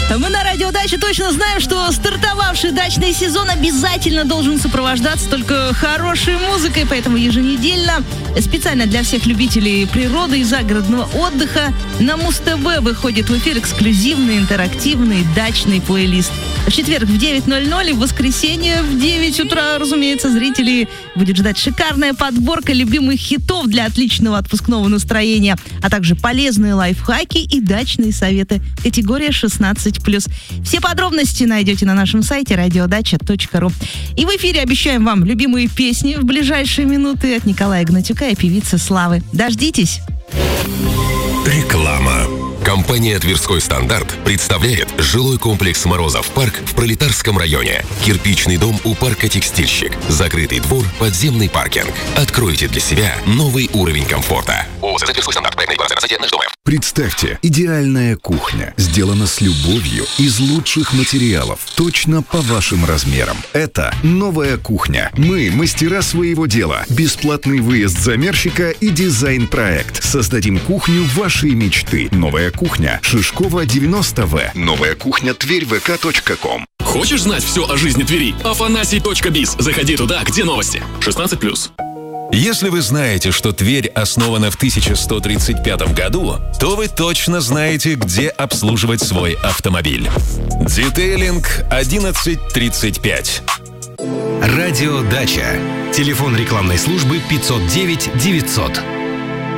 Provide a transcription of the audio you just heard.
Мы на Радио Дача точно знаем, что стартовавший дачный сезон обязательно должен сопровождаться только хорошей музыкой, поэтому еженедельно специально для всех любителей природы и загородного отдыха на Муз-ТВ выходит в эфир эксклюзивный интерактивный дачный плейлист. В четверг в 9:00 и в воскресенье в 9 утра, разумеется, зрителей будет ждать шикарная подборка любимых хитов для отличного отпускного настроения, а также полезные лайфхаки и дачные советы. Категория 16+. Все подробности найдете на нашем сайте radiodacha.ru. И в эфире обещаем вам любимые песни в ближайшие минуты от Николая Гнатюка и певицы Славы. Дождитесь! Реклама. Компания «Тверской стандарт» представляет жилой комплекс «Морозов парк» в Пролетарском районе. Кирпичный дом у парка «Текстильщик». Закрытый двор, подземный паркинг. Откройте для себя новый уровень комфорта. ООО «Тверской стандарт». Проектная информация на сайте НШДМФ. Представьте, идеальная кухня сделана с любовью из лучших материалов, точно по вашим размерам. Это «Новая кухня». Мы мастера своего дела. Бесплатный выезд замерщика и дизайн-проект. Создадим кухню вашей мечты. «Новая кухня», Шишкова, 90В. «Новая кухня», tverь.vk.com. Хочешь знать все о жизни Твери? Афанасий.биз. Заходи туда, где новости. 16+. Если вы знаете, что Тверь основана в 1135 году, то вы точно знаете, где обслуживать свой автомобиль. Детейлинг 1135. Радио Дача. Телефон рекламной службы 509 900.